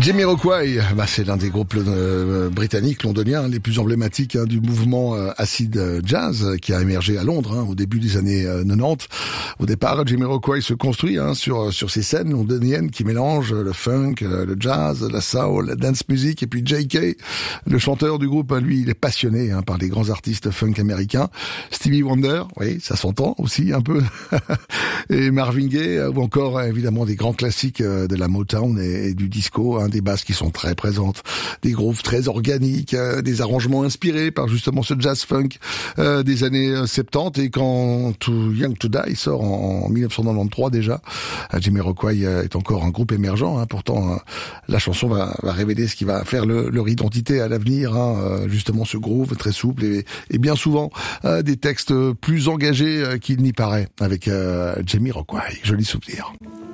Jamiroquai, c'est l'un des groupes britanniques, londoniens, les plus emblématiques du mouvement acid jazz qui a émergé à Londres au début des années 90. Au départ, Jamiroquai se construit sur ces scènes londoniennes qui mélangent le funk, le jazz, la soul, la dance music. Et puis J.K., le chanteur du groupe, lui, il est passionné par les grands artistes funk américains. Stevie Wonder, oui, ça s'entend aussi un peu. Et Marvin Gaye, ou encore évidemment des grands classiques de la Motown et du disco, des basses qui sont très présentes, des grooves très organiques, des arrangements inspirés par justement ce jazz funk des années 70. Et quand Too Young to Die sort en 1993 déjà, Jamiroquai est encore un groupe émergent. Pourtant, la chanson va révéler ce qui va faire leur identité à l'avenir. Justement ce groove très souple et bien souvent des textes plus engagés qu'il n'y paraît avec Jamiroquai. Joli souvenir.